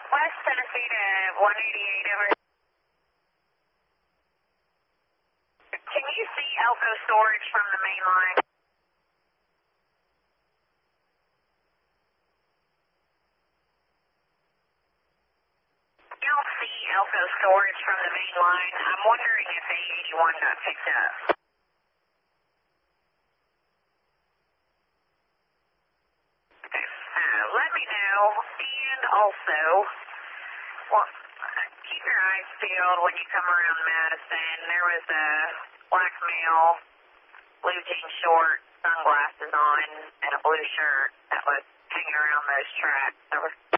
West Tennessee to 188 over. Can you see Elko storage from the main line? You don't see Elko storage from the main line. I'm wondering if A81 got picked up. Let me know, and also, well, keep your eyes peeled when you come around Madison. There was a black male, blue jean short, sunglasses on, and a blue shirt that was hanging around those tracks. There was